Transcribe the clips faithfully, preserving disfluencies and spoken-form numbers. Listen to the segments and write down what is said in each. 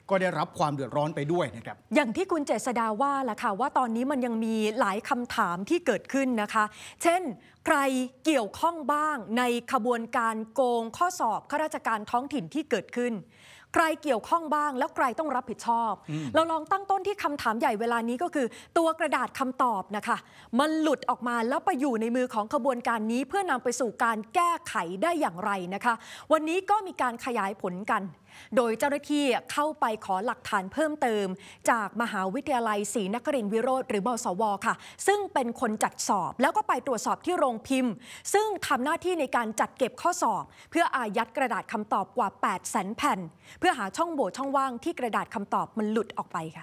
ก็ได้รับความเดือดร้อนไปด้วยนะครับอย่างที่คุณเจษดาว่าแหละค่ะว่าตอนนี้มันยังมีหลายคำถามที่เกิดขึ้นนะคะเช่นใครเกี่ยวข้องบ้างในขบวนการโกงข้อสอบข้าราชการท้องถิ่นที่เกิดขึ้นใครเกี่ยวข้องบ้างแล้วใครต้องรับผิดชอบเราลองตั้งต้นที่คำถามใหญ่เวลานี้ก็คือตัวกระดาษคำตอบนะคะมันหลุดออกมาแล้วไปอยู่ในมือของขบวนการนี้เพื่อนำไปสู่การแก้ไขได้อย่างไรนะคะวันนี้ก็มีการขยายผลกันโดยเจ้าหน้าที่เข้าไปขอหลักฐานเพิ่มเติมจากมหาวิทยาลัยศรีนครินทรวิโรธหรือมสวค่ะซึ่งเป็นคนจัดสอบแล้วก็ไปตรวจสอบที่โรงพิมพ์ซึ่งทำหน้าที่ในการจัดเก็บข้อสอบเพื่ออายัดกระดาษคำตอบกว่า แปดแสน แผ่นเพื่อหาช่องโหว่ช่องว่างที่กระดาษคำตอบมันหลุดออกไปค่ะ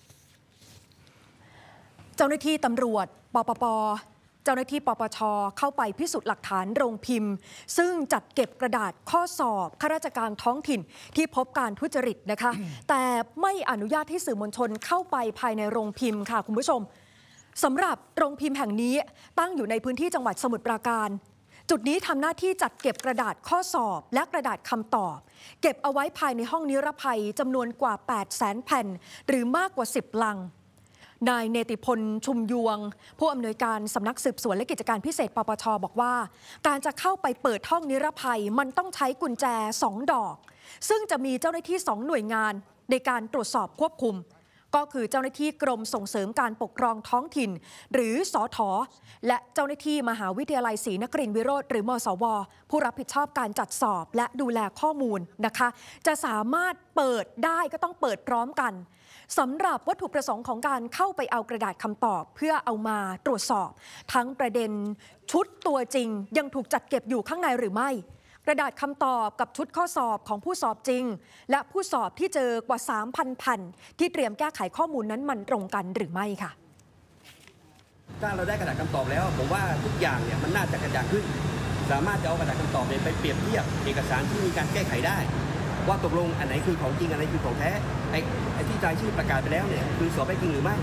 เจ้าหน้าที่ตำรวจปปป.เจ้าหน้าที่ปปช.เข้าไปพิสูจน์หลักฐานโรงพิมพ์ซึ่งจัดเก็บกระดาษข้อสอบข้าราชการท้องถิ่นที่พบการทุจริตนะคะ แต่ไม่อนุญาตให้สื่อมวลชนเข้าไปภายในโรงพิมพ์ค่ะคุณผู้ชมสำหรับโรงพิมพ์แห่งนี้ตั้งอยู่ในพื้นที่จังหวัดสมุทรปราการจุดนี้ทำหน้าที่จัดเก็บกระดาษข้อสอบและกระดาษคำตอบเก็บเอาไว้ภายในห้องนิรภัยจำนวนกว่า แปดแสน แผ่นหรือมากกว่าสิบลังนายเนติพลชุมยวงผู้อำนวยการสำนักสืบสวนและกิจการพิเศษปปช.บอกว่าการจะเข้าไปเปิดห้องนิรภัยมันต้องใช้กุญแจสองดอกซึ่งจะมีเจ้าหน้าที่สองหน่วยงานในการตรวจสอบควบคุมก็คือเจ้าหน้าที่กรมส่งเสริมการปกครองท้องถิ่นหรือสท.และเจ้าหน้าที่มหาวิทยาลัยศรีนครินทรวิโรธหรือมสว.ผู้รับผิดชอบการจัดสอบและดูแลข้อมูลนะคะจะสามารถเปิดได้ก็ต้องเปิดพร้อมกันสำหรับวัตถุประสงค์ของการเข้าไปเอากระดาษคำตอบเพื่อเอามาตรวจสอบทั้งประเด็นชุดตัวจริงยังถูกจัดเก็บอยู่ข้างในหรือไม่กระดาษคำตอบกับชุดข้อสอบของผู้สอบจริงและผู้สอบที่เจอกว่า สามพัน แผ่นที่เตรียมแก้ไขข้อมูลนั้นมันตรงกันหรือไม่ค่ะถ้าเราได้กระดาษคำตอบแล้วผมว่าทุกอย่างเนี่ยมันน่าจะกระจ่างขึ้นสามารถจะเอากระดาษคำตอบไปเปรียบเทียบเอกสารที่มีการแก้ไขได้ว่าตกลงอันไหนคือของจริงอันไหนคือของแท้ไอ้ไอ้ที่รายชื่อประกาศไปแล้วเนี่ยคือสอบได้จริงหรือไม่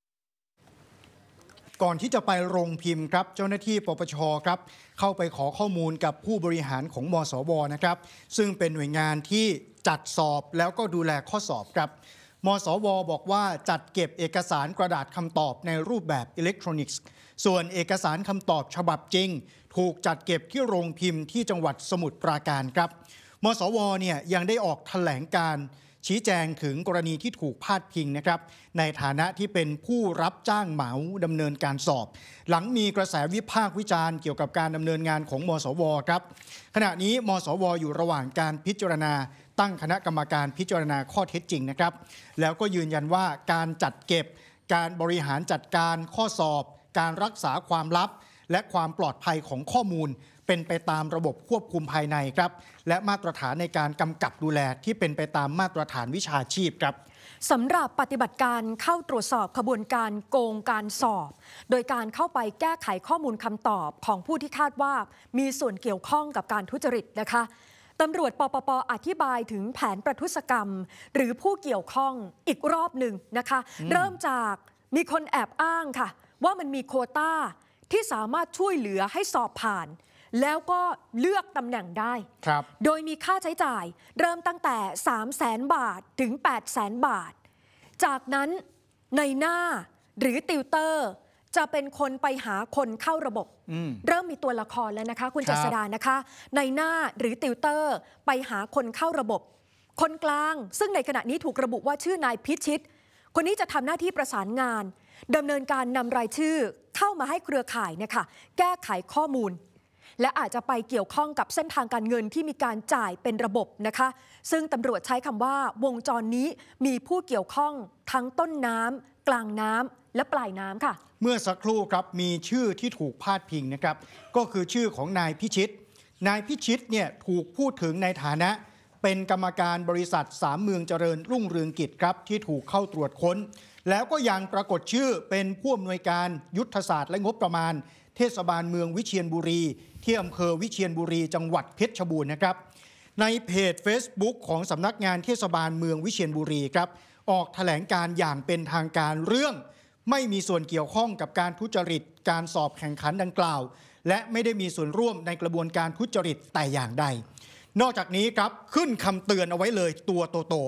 ก่อนที่จะไปโรงพิมพ์ครับเจ้าหน้าที่ปปช.ครับเข้าไปขอข้อมูลกับผู้บริหารของมสว.นะครับซึ่งเป็นหน่วยงานที่จัดสอบแล้วก็ดูแลข้อสอบครับมสว.บอกว่าจัดเก็บเอกสารกระดาษคำตอบในรูปแบบอิเล็กทรอนิกส์ส่วนเอกสารคำตอบฉบับจริงถูกจัดเก็บที่โรงพิมพ์ที่จังหวัดสมุทรปราการครับมสว.เนี่ยยังได้ออกแถลงการชี้แจงถึงกรณีที่ถูกพาดพิงนะครับในฐานะที่เป็นผู้รับจ้างเหมาดำเนินการสอบหลังมีกระแสวิพากษ์วิจารณ์เกี่ยวกับการดำเนินงานของมสว.ครับขณะนี้มสว.อยู่ระหว่างการพิจารณาตั้งคณะกรรมการพิจารณาข้อเท็จจริงนะครับแล้วก็ยืนยันว่าการจัดเก็บการบริหารจัดการข้อสอบการรักษาความลับและความปลอดภัยของข้อมูลเป็นไปตามระบบควบคุมภายในครับและมาตรฐานในการกำกับดูแลที่เป็นไปตามมาตรฐานวิชาชีพครับสำหรับปฏิบัติการเข้าตรวจสอบขบวนการโกงการสอบโดยการเข้าไปแก้ไขข้อมูลคำตอบของผู้ที่คาดว่ามีส่วนเกี่ยวข้องกับการทุจริตนะคะตำรวจปปป.อธิบายถึงแผนประทุษกรรมหรือผู้เกี่ยวข้องอีกรอบหนึ่งนะคะเริ่มจากมีคนแอบอ้างค่ะว่ามันมีโควต้าที่สามารถช่วยเหลือให้สอบผ่านแล้วก็เลือกตำแหน่งได้โดยมีค่าใช้จ่ายเริ่มตั้งแต่ สามแสน บาทถึง แปดแสน บาทจากนั้นในหน้าหรือติวเตอร์จะเป็นคนไปหาคนเข้าระบบเริ่มมีตัวละครแล้วนะคะคุณเจษดานะคะในหน้าหรือติวเตอร์ไปหาคนเข้าระบบคนกลางซึ่งในขณะนี้ถูกระบุว่าชื่อนายพิชิตคนนี้จะทำหน้าที่ประสานงานดำเนินการนำรายชื่อเข้ามาให้เครือข่ายเนี่ยค่ะแก้ไขข้อมูลและอาจจะไปเกี่ยวข้องกับเส้นทางการเงินที่มีการจ่ายเป็นระบบนะคะซึ่งตำรวจใช้คำว่าวงจรนี้มีผู้เกี่ยวข้องทั้งต้นน้ำกลางน้ำและปลายน้ำค่ะเมื่อสักครู่ครับมีชื่อที่ถูกพาดพิงนะครับก็คือชื่อของนายพิชิตนายพิชิตเนี่ยถูกพูดถึงในฐานะเป็นกรรมการบริษัทสามเมืองเจริญรุ่งเรืองกิจครับที่ถูกเข้าตรวจค้นแล้วก็ยังปรากฏชื่อเป็นผู้อำนวยการยุทธศาสตร์และงบประมาณเทศบาลเมืองวิเชียรบุรีที่อำเภอวิเชียรบุรีจังหวัดเพชรบูรณ์นะครับในเพจ Facebook ของสำนักงานเทศบาลเมืองวิเชียรบุรีครับออกแถลงการอย่างเป็นทางการเรื่องไม่มีส่วนเกี่ยวข้องกับการทุจริตการสอบแข่งขันดังกล่าวและไม่ได้มีส่วนร่วมในกระบวนการทุจริตแต่อย่างใดนอกจากนี้ครับขึ้นคำเตือนเอาไว้เลยตัวโตๆ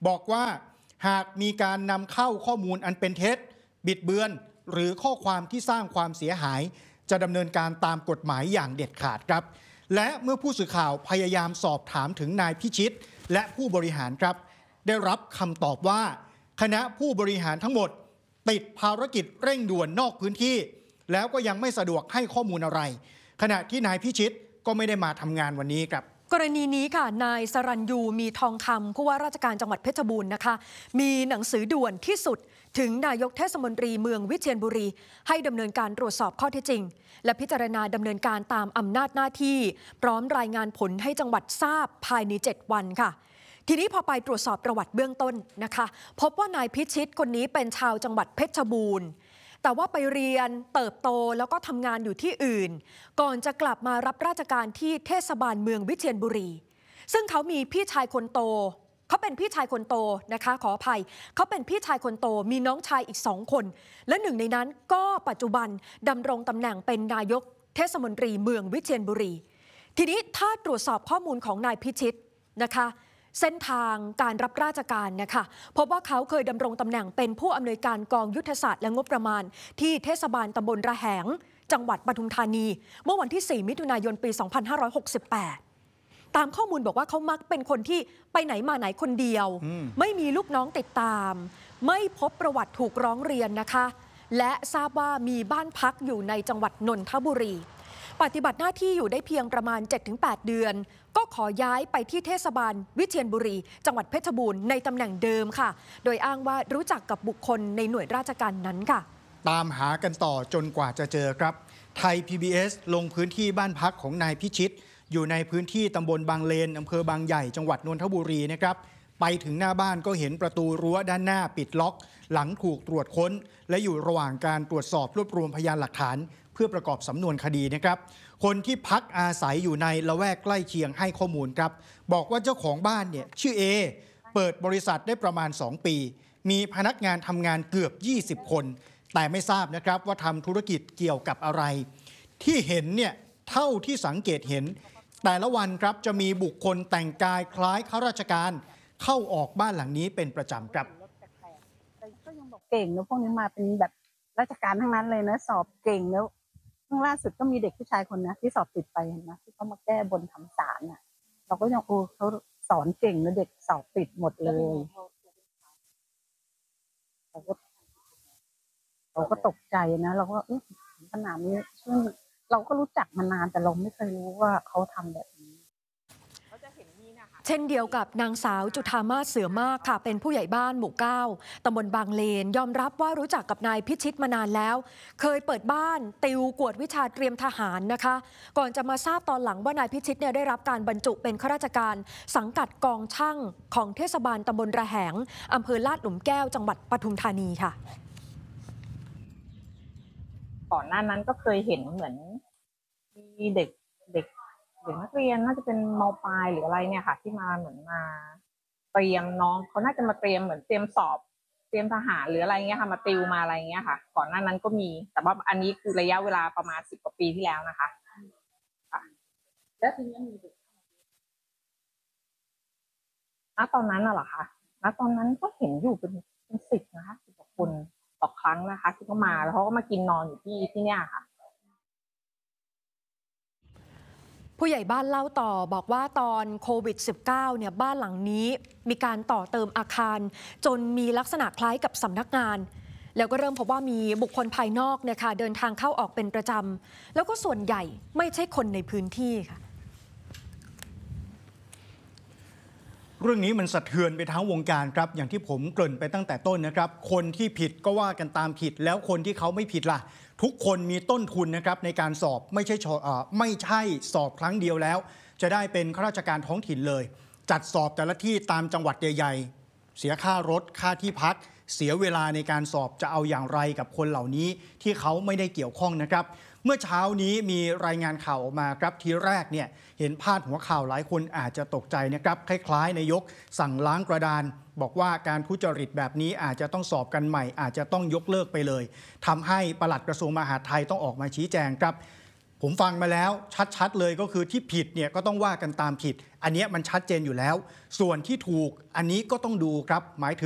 บอกว่าหากมีการนำเข้าข้อมูลอันเป็นเท็จบิดเบือนหรือข้อความที่สร้างความเสียหายจะดำเนินการตามกฎหมายอย่างเด็ดขาดครับและเมื่อผู้สื่อข่าวพยายามสอบถามถึงนายพิชิตและผู้บริหารครับได้รับคำตอบว่าคณะผู้บริหารทั้งหมดติดภารกิจเร่งด่วนนอกพื้นที่แล้วก็ยังไม่สะดวกให้ข้อมูลอะไรขณะที่นายพิชิตก็ไม่ได้มาทำงานวันนี้ครับกรณีนี้ค่ะนายสรัญยูมีทองคำผู้ว่าราชการจังหวัดเพชรบูรณ์นะคะมีหนังสือด่วนที่สุดถึงนายกเทศมนตรีเมืองวิเชียรบุรีให้ดำเนินการตรวจสอบข้อเท็จจริงและพิจารณาดำเนินการตามอำนาจหน้าที่พร้อมรายงานผลให้จังหวัดทราบภายในเจ็ดวันค่ะทีนี้พอไปตรวจสอบประวัติเบื้องต้นนะคะพบว่านายพิชิตคนนี้เป็นชาวจังหวัดเพชรบูรณ์แต่ว่าไปเรียนเติบโตแล้วก็ทำงานอยู่ที่อื่นก่อนจะกลับมารับราชการที่เทศบาลเมืองวิเชียรบุรีซึ่งเขามีพี่ชายคนโตเขาเป็นพี่ชายคนโตนะคะขออภัยเขาเป็นพี่ชายคนโตมีน้องชายอีกสองคนและหนึ่งในนั้นก็ปัจจุบันดำรงตำแหน่งเป็นนายกเทศมนตรีเมืองวิเชียรบุรีทีนี้ถ้าตรวจสอบข้อมูลของนายพิชิตนะคะเส้นทางการรับราชการนะคะพบว่าเขาเคยดำรงตำแหน่งเป็นผู้อำนวยการกองยุทธศาสตร์และงบประมาณที่เทศบาลตำบลระแหงจังหวัดปทุมธานีเมื่อวันที่สี่มิถุนายนปีสองพันห้าร้อยหกสิบแปดตามข้อมูลบอกว่าเขามักเป็นคนที่ไปไหนมาไหนคนเดียวไม่มีลูกน้องติดตามไม่พบประวัติถูกร้องเรียนนะคะและทราบว่ามีบ้านพักอยู่ในจังหวัดนนทบุรีปฏิบัติหน้าที่อยู่ได้เพียงประมาณ เจ็ดถึงแปด เดือนก็ขอย้ายไปที่เทศบาลวิเชียรบุรีจังหวัดเพชรบูรณ์ในตำแหน่งเดิมค่ะโดยอ้างว่ารู้จักกับบุคคลในหน่วยราชการนั้นค่ะตามหากันต่อจนกว่าจะเจอครับไทย พี บี เอส ลงพื้นที่บ้านพักของนายพิชิตอยู่ในพื้นที่ตำบลบางเลนอำเภอบางใหญ่จังหวัดนนทบุรีนะครับไปถึงหน้าบ้านก็เห็นประตูรั้วด้านหน้าปิดล็อกหลังถูกตรวจค้นและอยู่ระหว่างการตรวจสอบรวบรวมพยานหลักฐานเพื่อประกอบสำนวนคดีนะครับคนที่พักอาศัยอยู่ในละแวกใกล้เคียงให้ข้อมูลครับบอกว่าเจ้าของบ้านเนี่ยชื่อเอเปิดบริษัทได้ประมาณสองปีมีพนักงานทำงานเกือบยี่สิบคนแต่ไม่ทราบนะครับว่าทำธุรกิจเกี่ยวกับอะไรที่เห็นเนี่ยเท่าที่สังเกตเห็นแต่ละวันครับจะมีบุคคลแต่งกายคล้ายข้าราชการเข้าออกบ้านหลังนี้เป็นประจำครับก็ยังบอกเก่งนะพวกนี้มาเป็นแบบราชการทั้งนั้นเลยนะสอบเก่งแล้วเพิ่งล่าสุดก็มีเด็กผู้ชายคนนะที่สอบติดไปนะที่เขามาแก้บนทำศาลน่ะเราก็ยังโอ้เขาสอนเก่งแล้วเด็กสอบติดหมดเลยเราก็เราก็ตกใจนะเราก็เอ๊ะขนาดนี้ซึ่งเราก็รู้จักมานานแต่เราไม่เคยรู้ว่าเขาทำแบบนี้เช่นเดียวกับนางสาวจุฑามาศเสือมากค่ะเป็นผู้ใหญ่บ้านหมู่เก้าตำบลบางเลนยอมรับว่ารู้จักกับนายพิชิตมานานแล้วเคยเปิดบ้านติวกวดวิชาเตรียมทหารนะคะก่อนจะมาทราบตอนหลังว่านายพิชิตเนี่ยได้รับการบรรจุเป็นข้าราชการสังกัดกองช่างของเทศบาลตำบลระแหงอำเภอลาดหลุมแก้วจังหวัดปทุมธานีค่ะก่อนหน้านั้นก็เคยเห็นเหมือนมีเด็กเด็กเด็กนักเรียนน่าจะเป็นม.ปลายหรืออะไรเนี่ยค่ะที่มาเหมือนมาเตรียมน้องเขาน่าจะมาเตรียมเหมือนเตรียมสอบเตรียมทหารหรืออะไรเงี้ยค่ะมาติวมาอะไรเงี้ยค่ะก่อนหน้านั้นก็มีแต่ว่าอันนี้คือระยะเวลาประมาณสิบกว่าปีที่แล้วนะคะค่ะแล้วทีนี้มีเด็กณตอนนั้นน่ะเหรอคะณตอนนั้นก็เห็นอยู่เป็นเป็นสิบนะคะสิบกว่าคนต่อครั้งนะคะที่เขามาแล้วเขาก็มากินนอนอยู่ที่ที่เนี่ยค่ะผู้ใหญ่บ้านเล่าต่อบอกว่าตอนโควิด สิบเก้า เนี่ยบ้านหลังนี้มีการต่อเติมอาคารจนมีลักษณะคล้ายกับสำนักงานแล้วก็เริ่มพบว่ามีบุคคลภายนอกเนี่ยค่ะเดินทางเข้าออกเป็นประจำแล้วก็ส่วนใหญ่ไม่ใช่คนในพื้นที่ค่ะเรื่องนี้มันสะเทือนไปทั้งวงการครับอย่างที่ผมเกริ่นไปตั้งแต่ต้นนะครับคนที่ผิดก็ว่ากันตามผิดแล้วคนที่เขาไม่ผิดล่ะทุกคนมีต้นทุนนะครับในการสอบไม่ใช่ไม่ใช่สอบครั้งเดียวแล้วจะได้เป็นข้าราชการท้องถิ่นเลยจัดสอบแต่ละที่ตามจังหวัดใหญ่ๆเสียค่ารถค่าที่พักเสียเวลาในการสอบจะเอาอย่างไรกับคนเหล่านี้ที่เขาไม่ได้เกี่ยวข้องนะครับเมื่อเช้านี้มีรายงานข่าวออกมาครับทีแรกเนี่ยเห็นพาดหัวข่าวหลายคนอาจจะตกใจนะครับคล้ายๆนายกสั่งล้างกระดานบอกว่าการทุจริตแบบนี้อาจจะต้องสอบกันใหม่อาจจะต้องยกเลิกไปเลยทำให้ปลัดกระทรวงมหาดไทยต้องออกมาชี้แจงครับผมฟังมาแล้วชัดๆเลยก็คือที่ผิดเนี่ยก็ต้องว่ากันตามผิด อันนี้มันชัดเจนอยู่แล้ว ส่วนที่ถูกอันนี้ก็ต้องดูครับหมายถึง